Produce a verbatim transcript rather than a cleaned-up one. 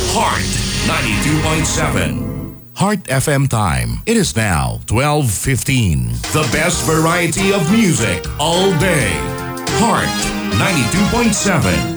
Heart ninety-two point seven. Heart F M time. It is now twelve fifteen. The best variety of music all day. Heart ninety-two point seven.